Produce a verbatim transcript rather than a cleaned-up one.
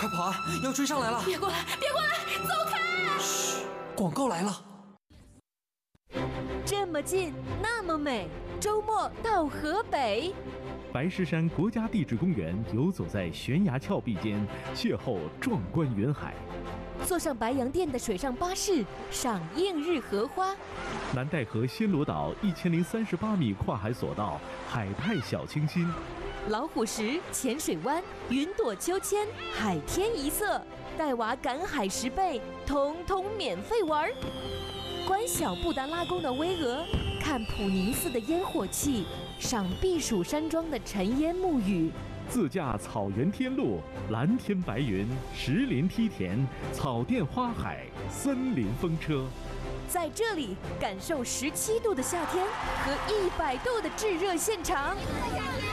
快跑啊！要追上来了！ 别过来，别过来，走开！ 嘘，广告来了。 这么近，那么美，周末到河北。 白石山国家地质公园游走在悬崖峭壁间，邂逅壮观云海。 坐上白洋淀的水上巴士，赏映日荷花。 南戴河暹罗岛一千零三十八米跨海索道，海派小清新。 老虎石、浅水湾、云朵秋千、海天一色，带娃赶海十倍，通通免费玩。观小布达拉宫的巍峨，看普宁寺的烟火气，赏避暑山庄的尘烟沐雨。 自驾草原天路，蓝天白云，石林梯田，草甸花海，森林风车。 在这里感受十七度的夏天和一百度的炙热现场。